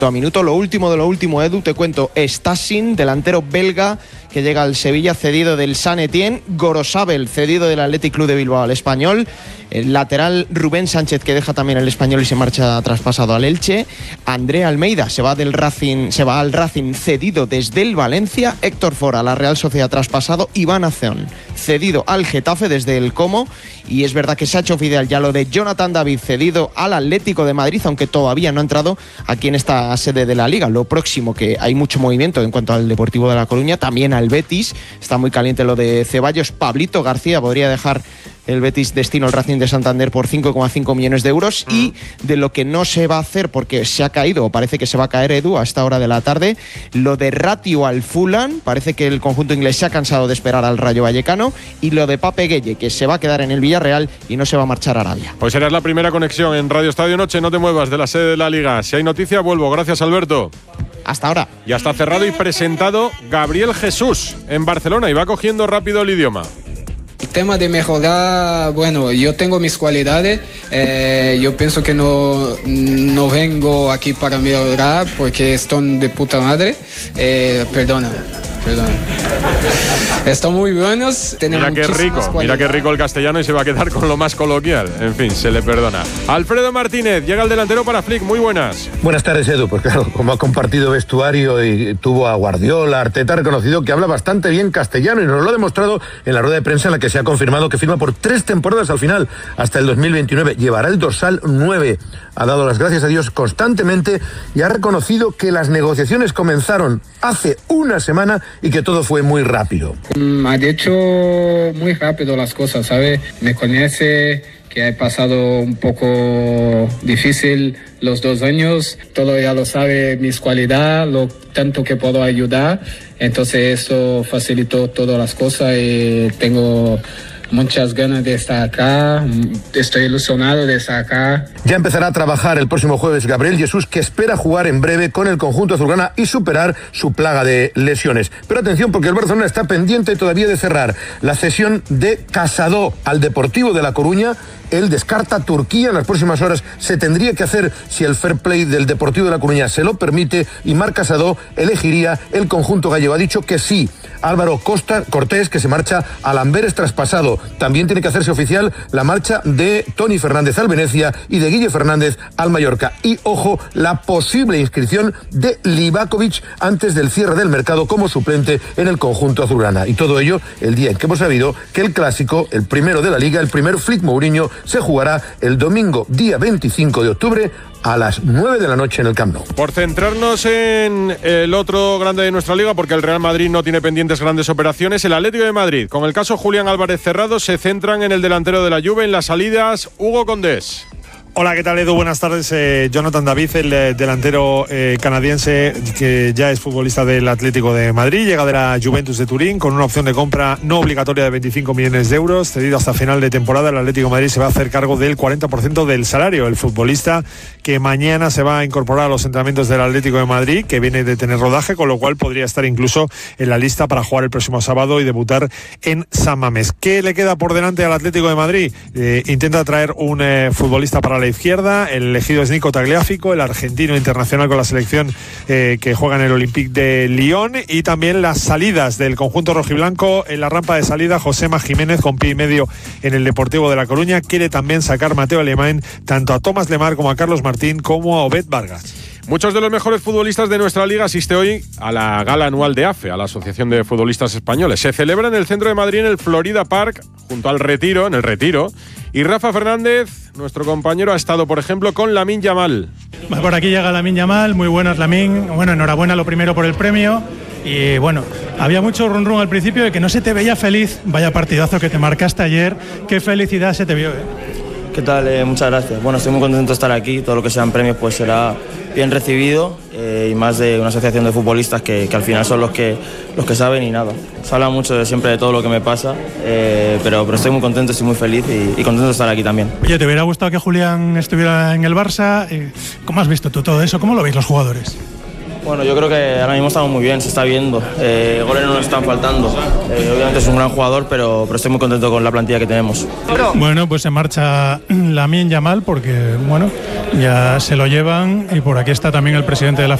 a minuto. Lo último de lo último, Edu, te cuento, Stassin, delantero belga que llega al Sevilla cedido del San Etienne, Gorosabel cedido del Athletic Club de Bilbao al Español, el lateral Rubén Sánchez que deja también el Español y se marcha traspasado al Elche, André Almeida se va al Racing cedido desde el Valencia, Héctor Fora a la Real Sociedad traspasado, Iván Azón cedido al Getafe desde el Como, y es verdad que se ha hecho oficial ya lo de Jonathan David cedido al Atlético de Madrid, aunque todavía no ha entrado aquí en esta sede de la Liga. Lo próximo, que hay mucho movimiento en cuanto al Deportivo de La Coruña, también al Betis, está muy caliente lo de Ceballos. Pablito García podría dejar el Betis destino al Racing de Santander por 5,5 millones de euros. Y de lo que no se va a hacer porque se ha caído, o parece que se va a caer, Edu, a esta hora de la tarde, lo de Ratio al Fulham, parece que el conjunto inglés se ha cansado de esperar al Rayo Vallecano, y lo de Pape Gueye, que se va a quedar en el Villarreal y no se va a marchar a Arabia. Pues serás la primera conexión en Radio Estadio Noche, no te muevas de la sede de la Liga. Si hay noticia, vuelvo. Gracias, Alberto. Hasta ahora. Ya está cerrado y presentado Gabriel Jesús en Barcelona y va cogiendo rápido el idioma. El tema de mejorar, bueno, yo tengo mis cualidades, yo pienso que no vengo aquí para mejorar porque están de puta madre, perdona. Están muy buenos. Mira qué rico el castellano y se va a quedar con lo más coloquial. En fin, se le perdona. Alfredo Martínez, llega el delantero para Flick. Muy buenas. Buenas tardes, Edu. Pues claro, como ha compartido vestuario y tuvo a Guardiola, Arteta, ha reconocido que habla bastante bien castellano y nos lo ha demostrado en la rueda de prensa en la que se ha confirmado que firma por 3 temporadas al final, hasta el 2029. Llevará el dorsal 9. Ha dado las gracias a Dios constantemente y ha reconocido que las negociaciones comenzaron hace una semana y que todo fue muy rápido. Ha dicho muy rápido las cosas, ¿sabe? Me conoce, que he pasado un poco difícil los 2 años, todo ya lo sabe, mis cualidades, lo tanto que puedo ayudar, entonces eso facilitó todas las cosas y tengo muchas ganas de estar acá, estoy ilusionado de estar acá. Ya empezará a trabajar el próximo jueves Gabriel Jesús, que espera jugar en breve con el conjunto azulgrana y superar su plaga de lesiones. Pero atención, porque el Barcelona está pendiente todavía de cerrar la cesión de Casado al Deportivo de La Coruña. Él descarta Turquía en las próximas horas. Se tendría que hacer si el fair play del Deportivo de La Coruña se lo permite, y Marc Casado elegiría el conjunto gallego. Ha dicho que sí. Álvaro Cortés, que se marcha al Amberes traspasado. También tiene que hacerse oficial la marcha de Toni Fernández al Venecia y de Guille Fernández al Mallorca. Y ojo, la posible inscripción de Livakovic antes del cierre del mercado como suplente en el conjunto azulgrana. Y todo ello el día en que hemos sabido que el clásico, el primero de la Liga, el primer Flick Mourinho, se jugará el domingo día 25 de octubre a las 9 de la noche en el Camp Nou. Por centrarnos en el otro grande de nuestra liga, porque el Real Madrid no tiene pendientes grandes operaciones, el Atlético de Madrid, con el caso Julián Álvarez cerrado, se centran en el delantero de la Juve, en las salidas, Hugo Condés. Hola, ¿qué tal, Edu? Buenas tardes. Jonathan David, el delantero canadiense que ya es futbolista del Atlético de Madrid, llega de la Juventus de Turín con una opción de compra no obligatoria de 25 millones de euros, cedido hasta final de temporada. El Atlético de Madrid se va a hacer cargo del 40% del salario. El futbolista que mañana se va a incorporar a los entrenamientos del Atlético de Madrid, que viene de tener rodaje, con lo cual podría estar incluso en la lista para jugar el próximo sábado y debutar en San Mamés. ¿Qué le queda por delante al Atlético de Madrid? Intenta traer un futbolista para la izquierda. El elegido es Nico Tagliafico, el argentino internacional con la selección que juega en el Olympique de Lyon. Y también las salidas del conjunto rojiblanco. En la rampa de salida, Josema Jiménez con pie y medio en el Deportivo de La Coruña. Quiere también sacar Mateo Alemán tanto a Tomás Lemar como a Carlos Martín como a Obed Vargas. Muchos de los mejores futbolistas de nuestra liga asiste hoy a la gala anual de AFE, a la Asociación de Futbolistas Españoles. Se celebra en el centro de Madrid, en el Florida Park, junto al Retiro, en el Retiro. Y Rafa Fernández, nuestro compañero, ha estado, por ejemplo, con Lamine Yamal. Por aquí llega Lamine Yamal, muy buenas, Lamine. Bueno, enhorabuena lo primero por el premio. Y bueno, había mucho run run al principio de que no se te veía feliz. Vaya partidazo que te marcaste ayer. Qué felicidad se te vio, ¿Qué tal? Muchas gracias. Bueno, estoy muy contento de estar aquí. Todo lo que sean premios pues será bien recibido, y más de una asociación de futbolistas que al final son los que saben y nada. Se habla mucho siempre de todo lo que me pasa, pero estoy muy contento, estoy muy feliz y contento de estar aquí también. Oye, ¿te hubiera gustado que Julián estuviera en el Barça? ¿Cómo has visto tú todo eso? ¿Cómo lo veis los jugadores? Bueno, yo creo que ahora mismo estamos muy bien, se está viendo. Goles no nos están faltando. Obviamente es un gran jugador, pero estoy muy contento con la plantilla que tenemos. Bueno, pues se marcha Lamine Yamal porque, bueno, ya se lo llevan y por aquí está también el presidente de la